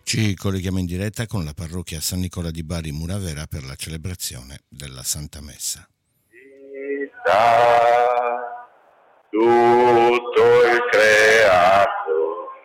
Ci colleghiamo in diretta con la parrocchia San Nicola di Bari Muravera per la celebrazione della Santa Messa. Tu